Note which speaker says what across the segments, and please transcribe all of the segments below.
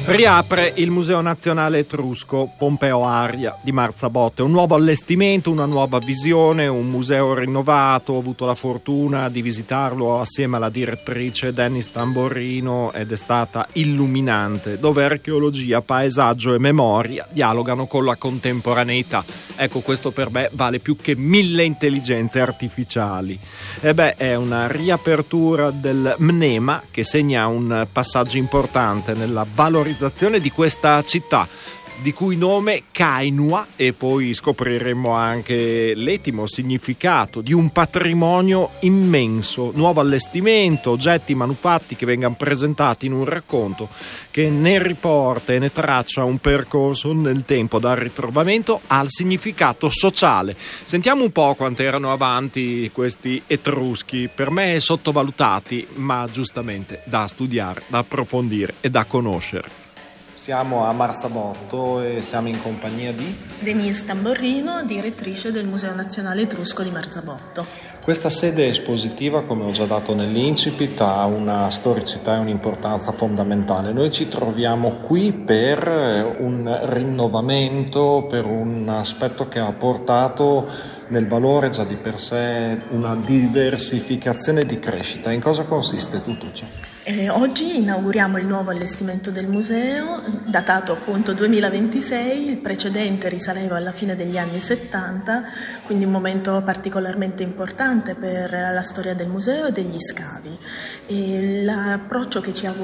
Speaker 1: Riapre il Museo Nazionale Etrusco Pompeo Aria di Marzabotto. Un nuovo allestimento, una nuova visione, un museo rinnovato. Ho avuto la fortuna di visitarlo assieme alla direttrice Dennis Tamborrino ed è stata illuminante, dove archeologia, paesaggio e memoria dialogano con la contemporaneità. Ecco, questo per me vale più che 1000 intelligenze artificiali. È una riapertura del Mnema che segna un passaggio importante nella valorizzazione di questa città, di cui nome Kainua, e poi scopriremo anche l'etimo significato di un patrimonio immenso, nuovo allestimento, oggetti, manufatti che vengano presentati in un racconto che ne riporta e ne traccia un percorso nel tempo dal ritrovamento al significato sociale. Sentiamo un po' quanto erano avanti questi etruschi, per me sottovalutati, ma giustamente da studiare, da approfondire e da conoscere. Siamo a Marzabotto e siamo in compagnia di
Speaker 2: Denise Tamborrino, direttrice del Museo Nazionale Etrusco di Marzabotto.
Speaker 1: Questa sede espositiva, come ho già dato nell'incipit, ha una storicità e un'importanza fondamentale. Noi ci troviamo qui per un rinnovamento, per un aspetto che ha portato nel valore già di per sé una diversificazione di crescita. In cosa consiste tutto ciò?
Speaker 2: Oggi inauguriamo il nuovo allestimento del museo, datato appunto 2026, il precedente risaleva alla fine degli anni 70, quindi un momento particolarmente importante per la storia del museo e degli scavi. E l'approccio che ci ha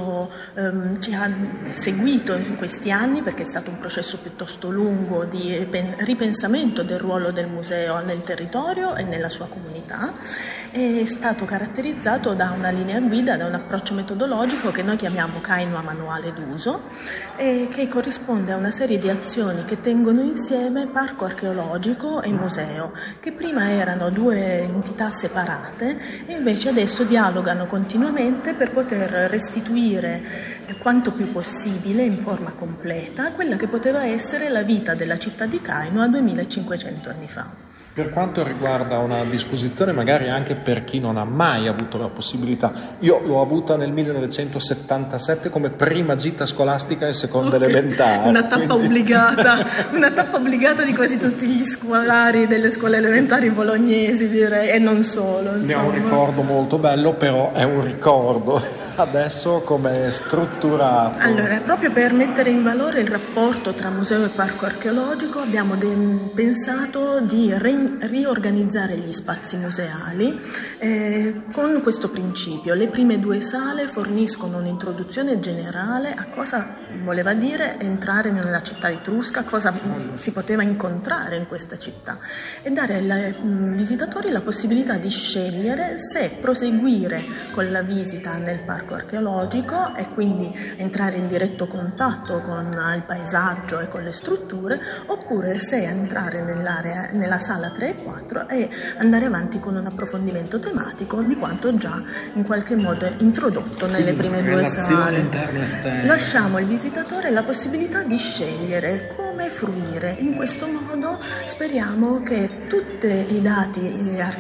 Speaker 2: seguito in questi anni, perché è stato un processo piuttosto lungo di ripensamento del ruolo del museo nel territorio e nella sua comunità, è stato caratterizzato da una linea guida, da un approccio metodologico che noi chiamiamo Kainua manuale d'uso, e che corrisponde a una serie di azioni che tengono insieme parco archeologico e museo, che prima erano due entità separate e invece adesso dialogano continuamente per poter restituire quanto più possibile in forma completa quella che poteva essere la vita della città di Kainua 2500 anni fa.
Speaker 1: Per quanto riguarda una disposizione magari anche per chi non ha mai avuto la possibilità, io l'ho avuta nel 1977 come prima gita scolastica e seconda elementare.
Speaker 2: Una tappa obbligata di quasi tutti gli scolari delle scuole elementari bolognesi, direi, e non solo.
Speaker 1: Ne ho un ricordo molto bello, però è un ricordo. Adesso come è strutturato?
Speaker 2: Allora, proprio per mettere in valore il rapporto tra museo e parco archeologico abbiamo pensato di riorganizzare gli spazi museali con questo principio. Le prime due sale forniscono un'introduzione generale a cosa voleva dire entrare nella città etrusca, cosa si poteva incontrare in questa città, e dare ai visitatori la possibilità di scegliere se proseguire con la visita nel parco archeologico e quindi entrare in diretto contatto con il paesaggio e con le strutture, oppure se entrare nella sala 3 e 4 e andare avanti con un approfondimento tematico di quanto già in qualche modo introdotto nelle prime due sale. Lasciamo al visitatore la possibilità di scegliere come fruire. In questo modo speriamo che tutti i dati